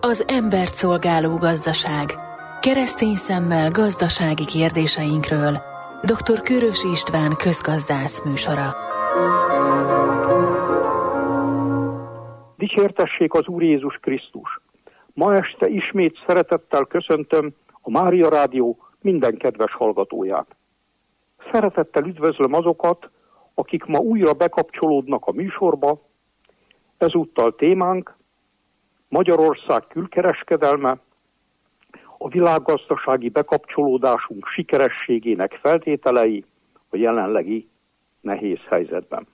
Az embert szolgáló gazdaság. Keresztény szemmel gazdasági kérdéseinkről. Dr. Kőrös István közgazdász műsora. Dicsértessék az Úr Jézus Krisztus! Ma este ismét szeretettel köszöntöm a Mária Rádió minden kedves hallgatóját. Szeretettel üdvözlöm azokat, akik ma újra bekapcsolódnak a műsorba. Ezúttal témánk Magyarország külkereskedelme, a világgazdasági bekapcsolódásunk sikerességének feltételei a jelenlegi nehéz helyzetben.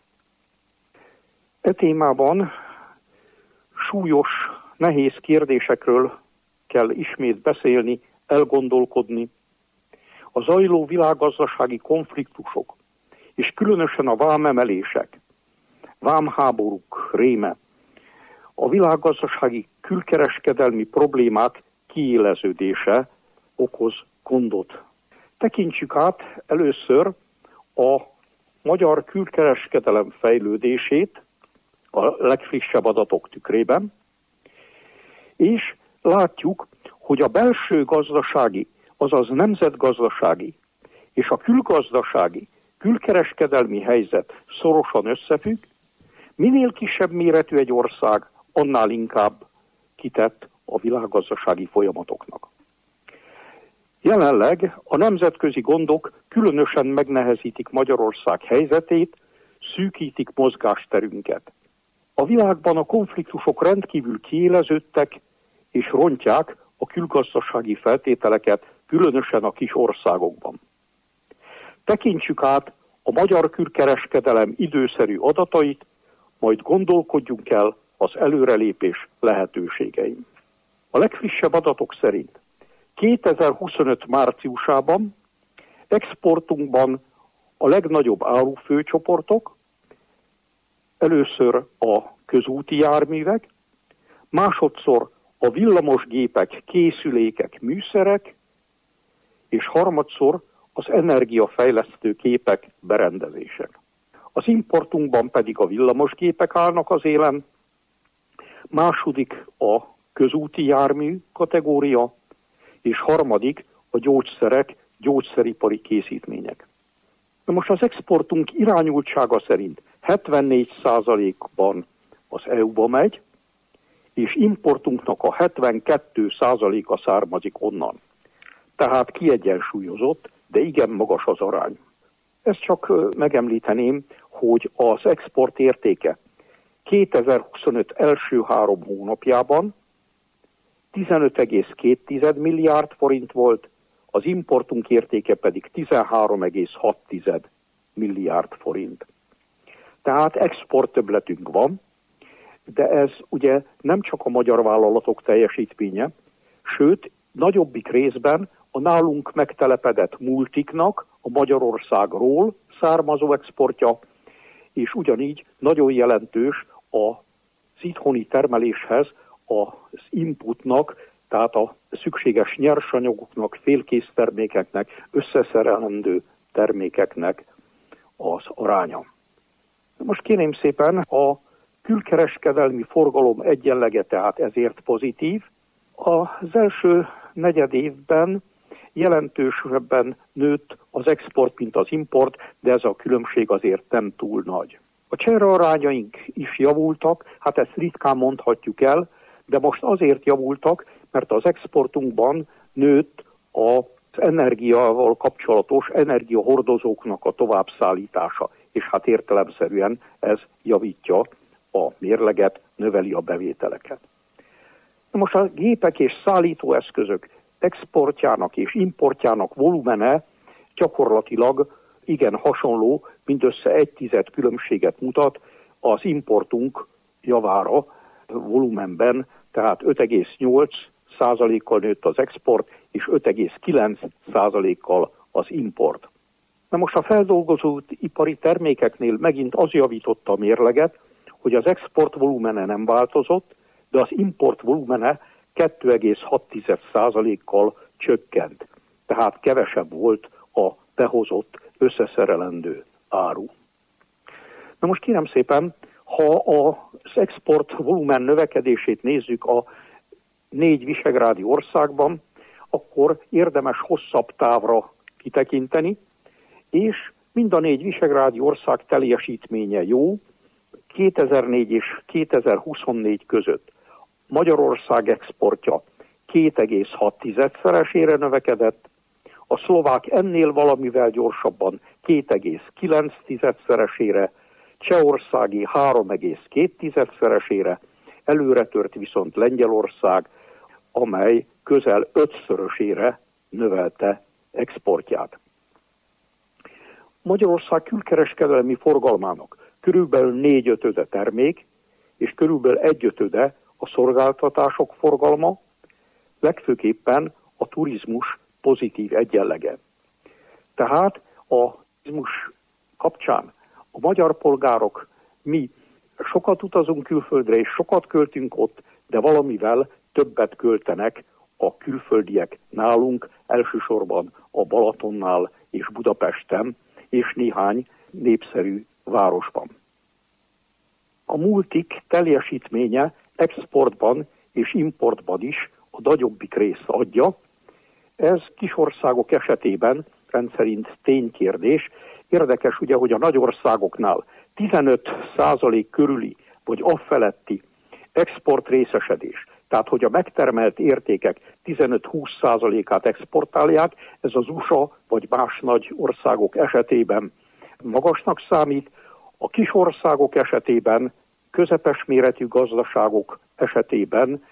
E témában súlyos, nehéz kérdésekről kell ismét beszélni, elgondolkodni. A zajló világgazdasági konfliktusok, és különösen a vámemelések, vámháborúk réme, a világgazdasági külkereskedelmi problémák kiéleződése okoz gondot. Tekintsük át először a magyar külkereskedelem fejlődését a legfrissebb adatok tükrében, és látjuk, hogy a belső gazdasági, azaz nemzetgazdasági és a külgazdasági, külkereskedelmi helyzet szorosan összefügg. Minél kisebb méretű egy ország, annál inkább kitett a világgazdasági folyamatoknak. Jelenleg a nemzetközi gondok különösen megnehezítik Magyarország helyzetét, szűkítik mozgásterünket. A világban a konfliktusok rendkívül kiéleződtek, és rontják a külgazdasági feltételeket, különösen a kis országokban. Tekintsük át a magyar külkereskedelem időszerű adatait, majd gondolkodjunk el az előrelépés lehetőségein. A legfrissebb adatok szerint 2025 márciusában exportunkban a legnagyobb árufőcsoportok, először a közúti járművek, másodszor a villamosgépek, készülékek, műszerek, és harmadszor az energiafejlesztő képek, berendezések. Az importunkban pedig a villamosgépek állnak az élen, második a közúti jármű kategória, és harmadik a gyógyszerek, gyógyszeripari készítmények. Na most az exportunk irányultsága szerint 74%-ban az EU-ba megy, és importunknak a 72%-a származik onnan. Tehát kiegyensúlyozott, de igen magas az arány. Ezt csak megemlíteném, hogy az export értéke 2025 első 3 hónapjában 15,2 milliárd forint volt, az importunk értéke pedig 13,6 milliárd forint. Tehát exporttöbbletünk van, de ez ugye nem csak a magyar vállalatok teljesítménye, sőt, nagyobbik részben a nálunk megtelepedett multiknak a Magyarországról származó exportja, és ugyanígy nagyon jelentős az itthoni termeléshez az inputnak, tehát a szükséges nyersanyagoknak, félkész termékeknek, összeszerelendő termékeknek az aránya. Most kérném szépen, a külkereskedelmi forgalom egyenlege tehát ezért pozitív. Az első negyed évben jelentősebben nőtt az export, mint az import, de ez a különbség azért nem túl nagy. A cserearányaink is javultak, hát ezt ritkán mondhatjuk el, de most azért javultak, mert az exportunkban nőtt az energiával kapcsolatos energiahordozóknak a továbbszállítása, és hát értelemszerűen ez javítja a mérleget, növeli a bevételeket. Most a gépek és szállítóeszközök exportjának és importjának volumene gyakorlatilag igen hasonló, mindössze 1/10 különbséget mutat az importunk javára volumenben, tehát 5,8%-kal nőtt az export, és 5,9%-kal az import. Na most a feldolgozott ipari termékeknél megint az javította a mérleget, hogy az export volumene nem változott, de az import volumene 2,6%-kal csökkent. Tehát kevesebb volt a behozott összeszerelendő áru. Na most kérem szépen, ha az export volumen növekedését nézzük a 4 visegrádi országban, akkor érdemes hosszabb távra kitekinteni, és mind a 4 visegrádi ország teljesítménye jó. 2004 és 2024 között Magyarország exportja 2,6-szeresére növekedett, a szlovák ennél valamivel gyorsabban 2,9-szeresére, Csehországi 3,2-szeresére, előretört viszont Lengyelország, amely közel 5-szörösére növelte exportját. Magyarország külkereskedelmi forgalmának körülbelül 4/5 termék, és körülbelül 1/5 a szolgáltatások forgalma, legfőképpen a turizmus pozitív egyenlege. Tehát a turizmus kapcsán a magyar polgárok, mi sokat utazunk külföldre, és sokat költünk ott, de valamivel többet költenek a külföldiek nálunk, elsősorban a Balatonnál és Budapesten, és néhány népszerű városban. A multik teljesítménye exportban és importban is a nagyobbik részt adja. Ez kis országok esetében rendszerint ténykérdés. Érdekes ugye, hogy a nagy országoknál 15% körüli vagy afeletti export részesedés, tehát hogy a megtermelt értékek 15-20%-át exportálják, ez az USA vagy más nagy országok esetében magasnak számít, a kis országok esetében, közepes méretű gazdaságok esetében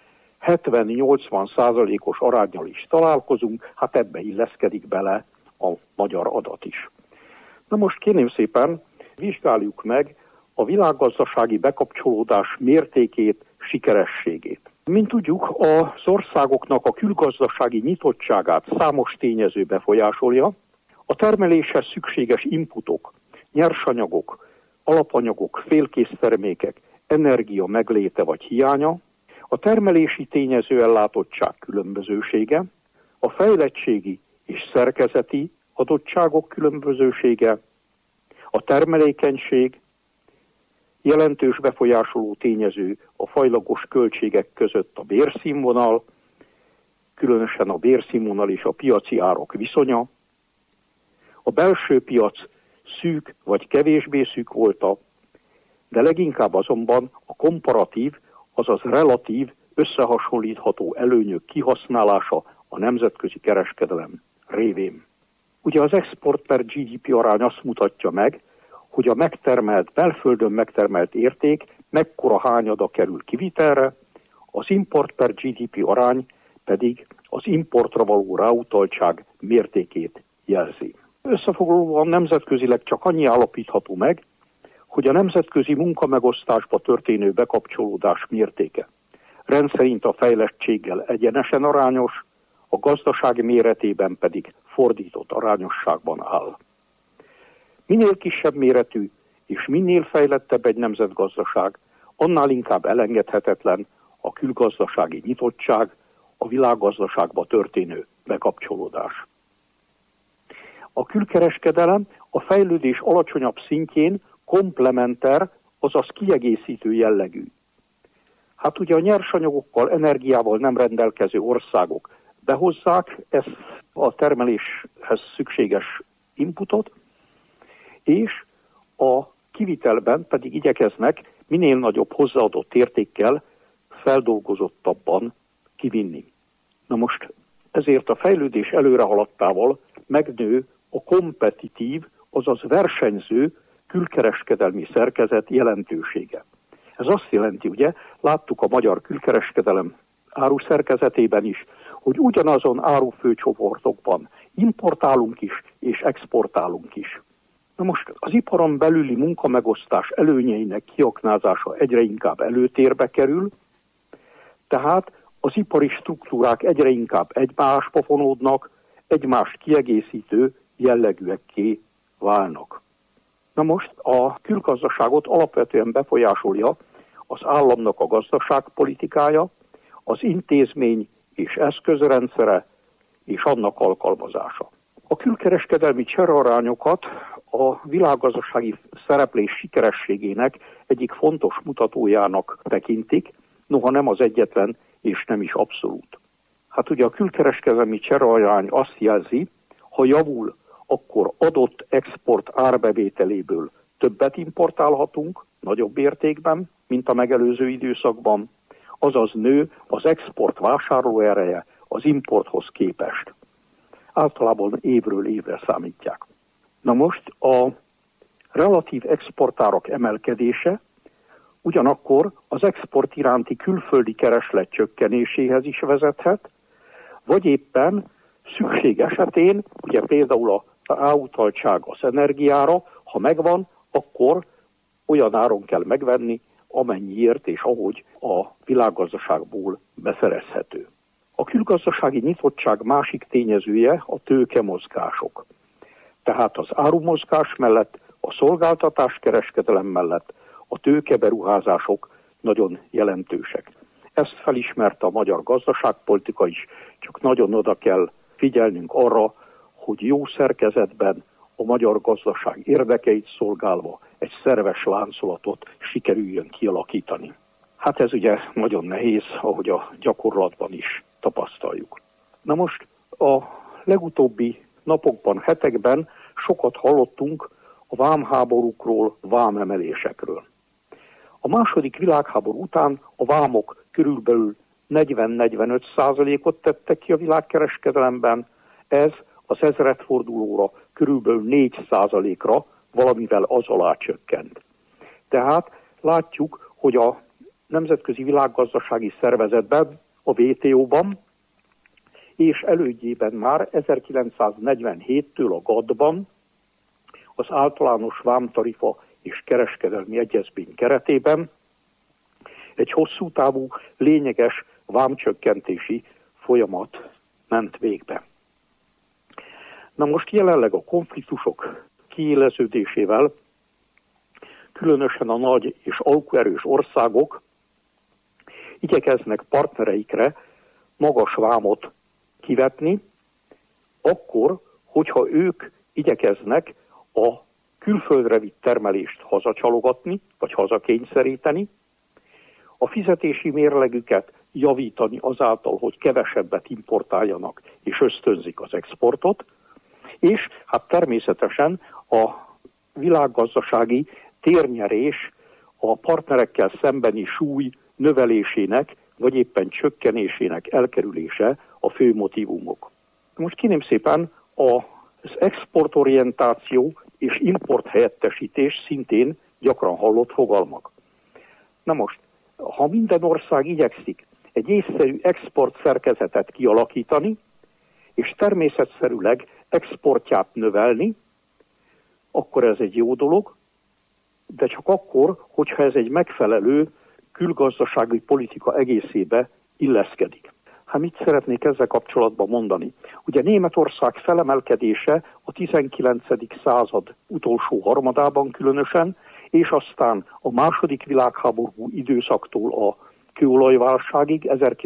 70-80%-os aránnyal is találkozunk, hát ebbe illeszkedik bele a magyar adat is. Na most kérném szépen, vizsgáljuk meg a világgazdasági bekapcsolódás mértékét, sikerességét. Mint tudjuk, az országoknak a külgazdasági nyitottságát számos tényező befolyásolja. A termeléshez szükséges inputok, nyersanyagok, alapanyagok, félkész termékek, energia megléte vagy hiánya, a termelési tényező ellátottság különbözősége, a fejlettségi és szerkezeti adottságok különbözősége, a termelékenység, jelentős befolyásoló tényező a fajlagos költségek között a bérszínvonal, különösen a bérszínvonal és a piaci árak viszonya, a belső piac szűk vagy kevésbé szűk volta, de leginkább azonban a komparatív, azaz relatív, összehasonlítható előnyök kihasználása a nemzetközi kereskedelem révén. Ugye az export per GDP arány azt mutatja meg, hogy a megtermelt, belföldön megtermelt érték mekkora hányada kerül kivitelre, az import per GDP arány pedig az importra való ráutaltság mértékét jelzi. Összefoglalóan nemzetközileg csak annyi állapítható meg, hogy a nemzetközi munkamegosztásba történő bekapcsolódás mértéke rendszerint a fejlettséggel egyenesen arányos, a gazdasági méretében pedig fordított arányosságban áll. Minél kisebb méretű és minél fejlettebb egy nemzetgazdaság, annál inkább elengedhetetlen a külgazdasági nyitottság, a világgazdaságba történő bekapcsolódás. A külkereskedelem a fejlődés alacsonyabb szintjén komplementer, azaz kiegészítő jellegű. Hát ugye a nyersanyagokkal, energiával nem rendelkező országok behozzák ezt a termeléshez szükséges inputot, és a kivitelben pedig igyekeznek minél nagyobb hozzáadott értékkel feldolgozottabban kivinni. Na most ezért a fejlődés előrehaladtával megnő a kompetitív, azaz versenyző külkereskedelmi szerkezet jelentősége. Ez azt jelenti, ugye, láttuk a magyar külkereskedelem áruszerkezetében is, hogy ugyanazon árufőcsoportokban importálunk is és exportálunk is. Na most az iparon belüli munkamegosztás előnyeinek kiaknázása egyre inkább előtérbe kerül, tehát az ipari struktúrák egyre inkább egymásba fonódnak, egymást kiegészítő jellegűekké válnak. Na most a külgazdaságot alapvetően befolyásolja az államnak a gazdaságpolitikája, az intézmény és eszközrendszere és annak alkalmazása. A külkereskedelmi cserearányokat a világgazdasági szereplés sikerességének egyik fontos mutatójának tekintik, noha nem az egyetlen és nem is abszolút. Hát ugye a külkereskedelmi cserearány azt jelzi, ha javul, akkor adott export árbevételéből többet importálhatunk, nagyobb értékben, mint a megelőző időszakban, azaz nő az export vásárlóereje az importhoz képest. Általában évről évre számítják. Na most a relatív exportárak emelkedése ugyanakkor az export iránti külföldi kereslet csökkenéséhez is vezethet, vagy éppen szükség esetén, ugye például a ráutaltság az energiára, ha megvan, akkor olyan áron kell megvenni, amennyiért és ahogy a világgazdaságból beszerezhető. A külgazdasági nyitottság másik tényezője a tőkemozgások. Tehát az árumozgás mellett, a szolgáltatáskereskedelem mellett a tőkeberuházások nagyon jelentősek. Ezt felismerte a magyar gazdaságpolitika is, csak nagyon oda kell figyelnünk arra, hogy jó szerkezetben a magyar gazdaság érdekeit szolgálva egy szerves láncolatot sikerüljön kialakítani. Hát ez ugye nagyon nehéz, ahogy a gyakorlatban is tapasztaljuk. Na most a legutóbbi napokban, hetekben sokat hallottunk a vámháborúkról, vámemelésekről. A második világháború után a vámok körülbelül 40-45%-ot tettek ki a világkereskedelemben, ez az ezredfordulóra körülbelül 4%-ra valamivel az alá csökkent. Tehát látjuk, hogy a Nemzetközi Világgazdasági Szervezetben, a WTO-ban és elődjében már 1947-től a GATT-ban az általános vámtarifa és kereskedelmi egyezmény keretében egy hosszú távú, lényeges vámcsökkentési folyamat ment végbe. Na most jelenleg a konfliktusok kiéleződésével különösen a nagy és alkuerős országok igyekeznek partnereikre magas vámot kivetni, akkor, hogyha ők igyekeznek a külföldre vitt termelést hazacsalogatni, vagy hazakényszeríteni, a fizetési mérlegüket javítani azáltal, hogy kevesebbet importáljanak és ösztönzik az exportot, és hát természetesen a világgazdasági térnyerés, a partnerekkel szembeni súly növelésének, vagy éppen csökkenésének elkerülése a fő motívumok. Most kérem szépen az exportorientáció és importhelyettesítés szintén gyakran hallott fogalmak. Na most, ha minden ország igyekszik egy észszerű export szerkezetet kialakítani, és természetszerűleg exportját növelni, akkor ez egy jó dolog, de csak akkor, hogyha ez egy megfelelő külgazdasági politika egészébe illeszkedik. Hát mit szeretnék ezzel kapcsolatban mondani? Ugye Németország felemelkedése a 19. század utolsó harmadában különösen, és aztán a második világháború időszaktól a kőolajválságig,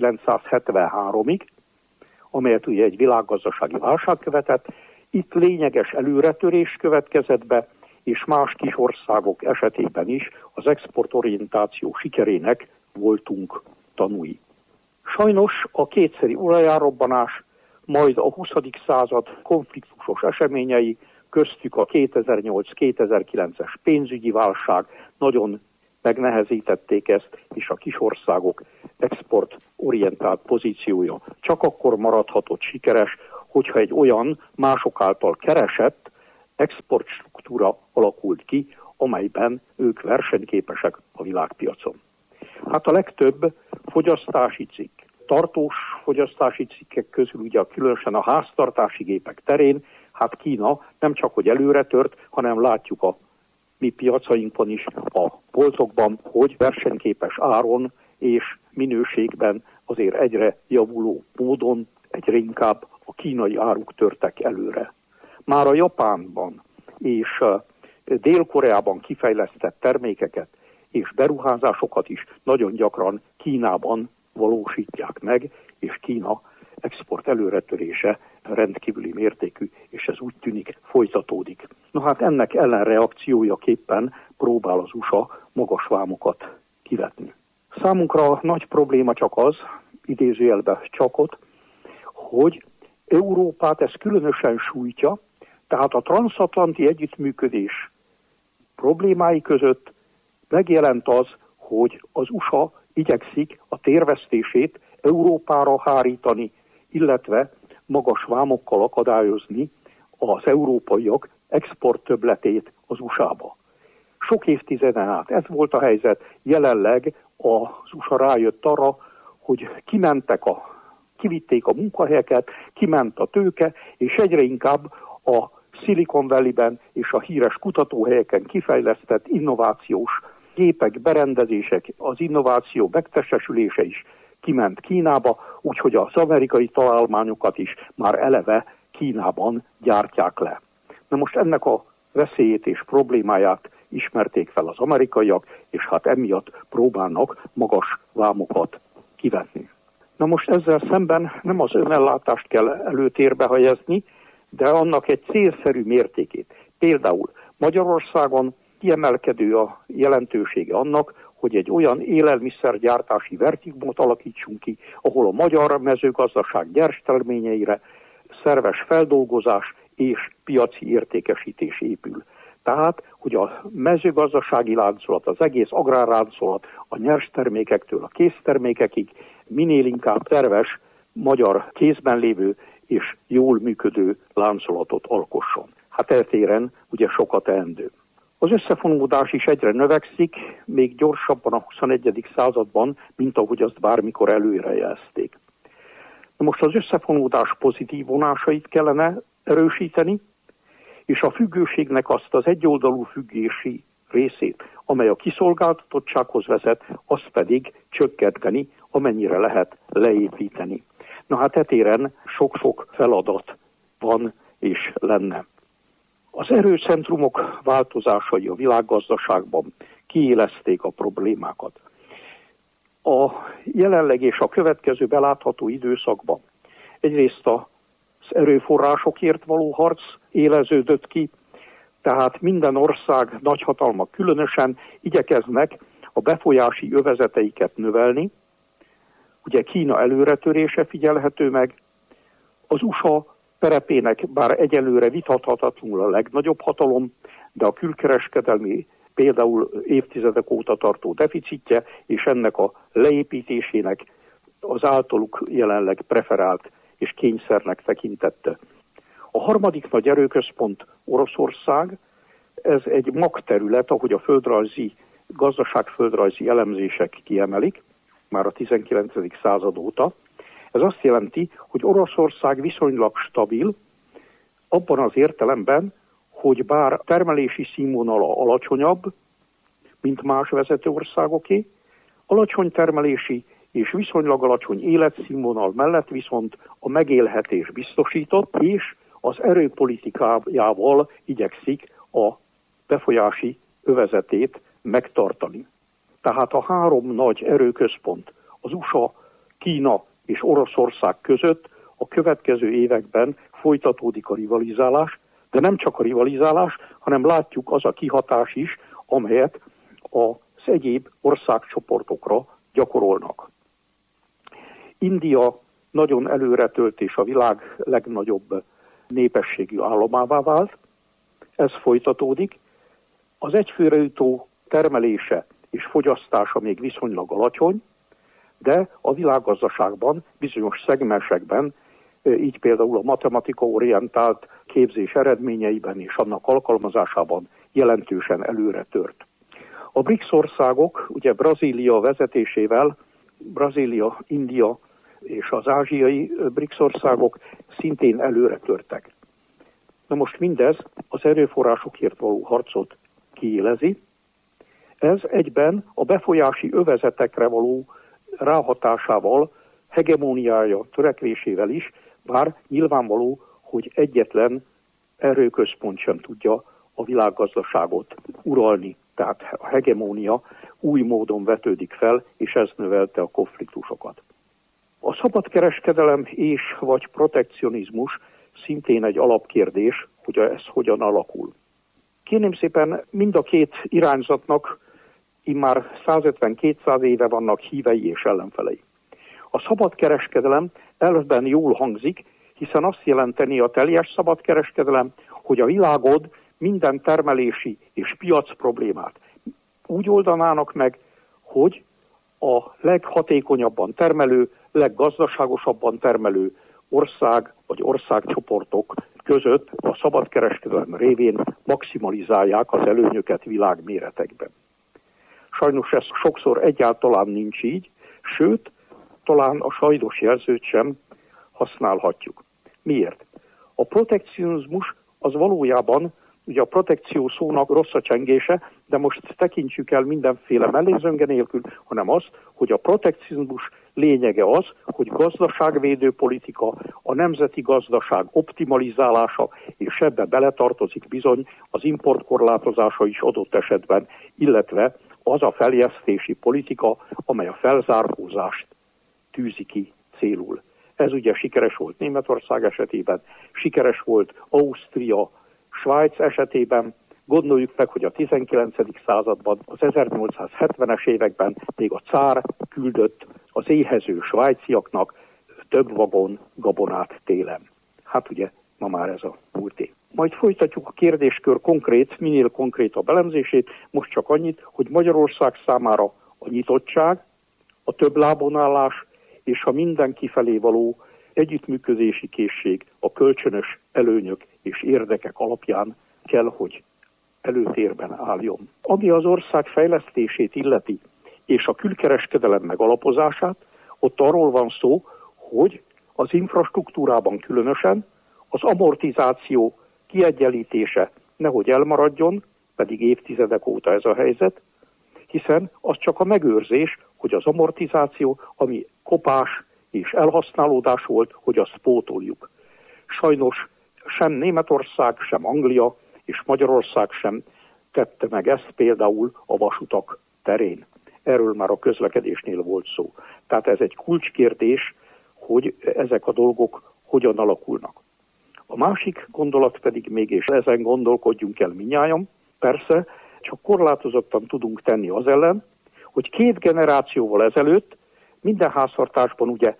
1973-ig, amelyet ugye egy világgazdasági válság követett, itt lényeges előretörés következett be, és más kis országok esetében is az exportorientáció sikerének voltunk tanúi. Sajnos a kétszeri olajárrobbanás, majd a 20. század konfliktusos eseményei, köztük a 2008-2009-es pénzügyi válság nagyon megnehezítették ezt, és a kis országok exportorientált pozíciója csak akkor maradhatott sikeres, hogyha egy olyan mások által keresett exportstruktúra alakult ki, amelyben ők versenyképesek a világpiacon. Hát a legtöbb fogyasztási cikk, tartós fogyasztási cikkek közül ugye különösen a háztartási gépek terén, hát Kína nem csak hogy előre tört, hanem látjuk a mi piacainkon is, a boltokban, hogy versenyképes áron és minőségben azért egyre javuló módon egyre inkább a kínai áruk törtek előre. Már a Japánban és Dél-Koreában kifejlesztett termékeket és beruházásokat is nagyon gyakran Kínában valósítják meg, és Kína export előretörése rendkívüli mértékű, és ez úgy tűnik folytatódik. Na hát ennek ellenreakciójaképpen próbál az USA magas vámokat kivetni. Számunkra nagy probléma csak az, idézőjelben csakot, hogy Európát ez különösen sújtja, tehát a transatlanti együttműködés problémái között megjelent az, hogy az USA igyekszik a térvesztését Európára hárítani, illetve magas vámokkal akadályozni az európaiak exporttöbbletét az USA-ba. Sok évtizeden át ez volt a helyzet, jelenleg az USA rájött arra, hogy kivitték a munkahelyeket, kiment a tőke, és egyre inkább a Silicon Valley-ben és a híres kutatóhelyeken kifejlesztett innovációs gépek, berendezések, az innováció megtestesülése is kiment Kínába, úgyhogy az amerikai találmányokat is már eleve Kínában gyártják le. Na most ennek a veszélyét és problémáját ismerték fel az amerikaiak, és hát emiatt próbálnak magas vámokat kivetni. Na most ezzel szemben nem az önellátást kell előtérbe helyezni, de annak egy célszerű mértékét. Például Magyarországon kiemelkedő a jelentősége annak, hogy egy olyan élelmiszergyártási vertikumot alakítsunk ki, ahol a magyar mezőgazdaság gyers terményeire szerves feldolgozás és piaci értékesítés épül. Tehát, hogy a mezőgazdasági láncolat, az egész agrárláncolat a nyers termékektől a késztermékekig minél inkább terves, magyar kézben lévő és jól működő láncolatot alkosson. Hát eltéren ugye sokat teendő. Az összefonódás is egyre növekszik, még gyorsabban a 21. században, mint ahogy azt bármikor előrejelezték. Most az összefonódás pozitív vonásait kellene erősíteni, és a függőségnek azt az egyoldalú függési részét, amely a kiszolgáltatottsághoz vezet, azt pedig csökkenteni, amennyire lehet leépíteni. Na hát etéren sok-sok feladat van és lenne. Az erőcentrumok változásai a világgazdaságban kiélezték a problémákat. A jelenleg és a következő belátható időszakban egyrészt az erőforrásokért való harc éleződött ki, tehát minden ország, nagyhatalmak különösen igyekeznek a befolyási övezeteiket növelni. Ugye Kína előretörése figyelhető meg, az USA terepének bár egyelőre vitathatatlanul a legnagyobb hatalom, de a külkereskedelmi például évtizedek óta tartó deficitje és ennek a leépítésének az általuk jelenleg preferált és kényszernek tekintette. A harmadik nagy erőközpont Oroszország, ez egy magterület, ahogy a gazdaságföldrajzi elemzések kiemelik, már a 19. század óta. Ez azt jelenti, hogy Oroszország viszonylag stabil, abban az értelemben, hogy bár termelési színvonala alacsonyabb, mint más vezető országoké, alacsony termelési és viszonylag alacsony életszínvonal mellett viszont a megélhetés biztosított, és az erőpolitikájával igyekszik a befolyási övezetét megtartani. Tehát a három nagy erőközpont, az USA, Kína és Oroszország között a következő években folytatódik a rivalizálás, de nem csak a rivalizálás, hanem látjuk az a kihatás is, amelyet az egyéb országcsoportokra gyakorolnak. India nagyon előretölt és a világ legnagyobb népességű államává vált. Ez folytatódik. Az egyfőre jutó termelése és fogyasztása még viszonylag alacsony, de a világgazdaságban bizonyos szegmensekben, így például a matematika-orientált képzés eredményeiben és annak alkalmazásában jelentősen előre tört. A BRICS országok, ugye Brazília vezetésével, Brazília, India és az ázsiai BRICS országok szintén előre törtek. Na most mindez az erőforrásokért való harcot kiélezi. Ez egyben a befolyási övezetekre való ráhatásával, hegemóniája törekvésével is, bár nyilvánvaló, hogy egyetlen erőközpont sem tudja a világgazdaságot uralni. Tehát a hegemónia új módon vetődik fel, és ez növelte a konfliktusokat. A szabadkereskedelem és vagy protekcionizmus szintén egy alapkérdés, hogy ez hogyan alakul. Kérném szépen, mind a két irányzatnak immár 150-200 éve vannak hívei és ellenfelei. A szabadkereskedelem elvben jól hangzik, hiszen azt jelenteni a teljes szabadkereskedelem, hogy a világod minden termelési és piac problémát úgy oldanának meg, hogy a leghatékonyabban termelő, leggazdaságosabban termelő ország vagy országcsoportok között a szabadkereskedelem révén maximalizálják az előnyöket világméretekben. Sajnos ez sokszor egyáltalán nincs így, sőt, talán a sajnos jelzőt sem használhatjuk. Miért? A protekcionizmus az valójában, ugye a protekció szónak rossz a csengése, de most tekintsük el mindenféle mellézönge nélkül, hanem az, hogy a protekcionizmus lényege az, hogy gazdaságvédő politika, a nemzeti gazdaság optimalizálása, és ebbe beletartozik bizony az importkorlátozása is adott esetben, illetve az a feljesztési politika, amely a felzárkózást tűzi ki célul. Ez ugye sikeres volt Németország esetében, sikeres volt Ausztria, Svájc esetében. Gondoljuk meg, hogy a 19. században, az 1870-es években még a cár küldött az éhező svájciaknak több vagon gabonát télen. Hát ugye ma már ez a múlté. Majd folytatjuk a kérdéskör minél konkrétabb elemzését, most csak annyit, hogy Magyarország számára a nyitottság, a több lábonállás és a mindenki felé való együttműködési készség a kölcsönös előnyök és érdekek alapján kell, hogy előtérben álljon. Ami az ország fejlesztését illeti, és a külkereskedelem megalapozását, ott arról van szó, hogy az infrastruktúrában különösen az amortizáció kiegyenlítése nehogy elmaradjon, pedig évtizedek óta ez a helyzet, hiszen az csak a megőrzés, hogy az amortizáció, ami kopás és elhasználódás volt, hogy azt pótoljuk. Sajnos sem Németország, sem Anglia és Magyarország sem tette meg ezt például a vasutak terén. Erről már a közlekedésnél volt szó. Tehát ez egy kulcskérdés, hogy ezek a dolgok hogyan alakulnak. A másik gondolat pedig mégis ezen gondolkodjunk el mindnyájan. Persze, csak korlátozottan tudunk tenni az ellen, hogy 2 generációval ezelőtt minden háztartásban ugye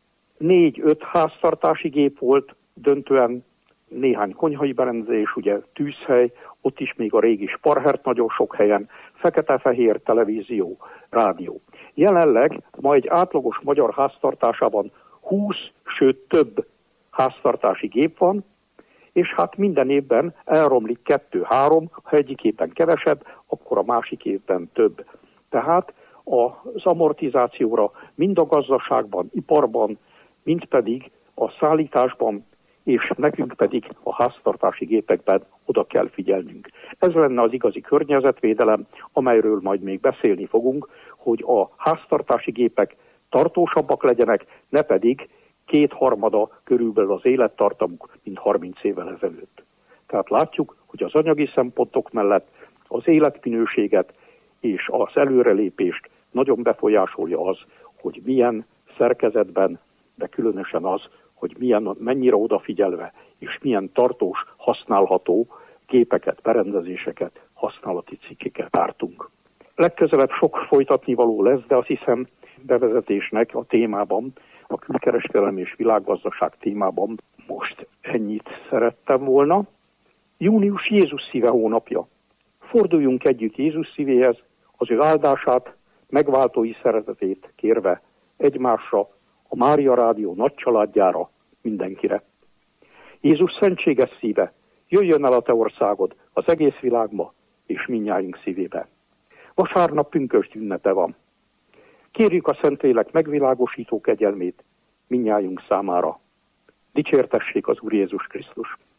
4-5 háztartási gép volt, döntően néhány konyhai berendezés, ugye tűzhely, ott is még a régi sparhert nagyon sok helyen, fekete-fehér televízió, rádió. Jelenleg ma egy átlagos magyar háztartásában 20, sőt több háztartási gép van, és hát minden évben elromlik 2-3, ha egyik évben kevesebb, akkor a másik évben több. Tehát az amortizációra mind a gazdaságban, iparban, mind pedig a szállításban, és nekünk pedig a háztartási gépekben oda kell figyelnünk. Ez lenne az igazi környezetvédelem, amelyről majd még beszélni fogunk, hogy a háztartási gépek tartósabbak legyenek, ne pedig 2/3 körülbelül az élettartamuk, mint 30 évvel ezelőtt. Tehát látjuk, hogy az anyagi szempontok mellett az életminőséget és az előrelépést nagyon befolyásolja az, hogy milyen szerkezetben, de különösen az, hogy mennyire odafigyelve és milyen tartós, használható gépeket, berendezéseket, használati cikkeket ártunk. Legközelebb sok folytatnivaló lesz, de azt hiszem bevezetésnek a témában, a külkereskedelem és világgazdaság témában most ennyit szerettem volna. Június Jézus szíve hónapja. Forduljunk együtt Jézus szívéhez, az ő áldását, megváltói szeretetét kérve egymásra, a Mária Rádió nagy családjára, mindenkire. Jézus szentséges szíve, jöjjön el a te országod az egész világba és mindnyájunk szívébe. Vasárnap pünkösd ünnepe van. Kérjük a Szentlélek megvilágosító kegyelmét mindnyájunk számára. Dicsértessék az Úr Jézus Krisztus!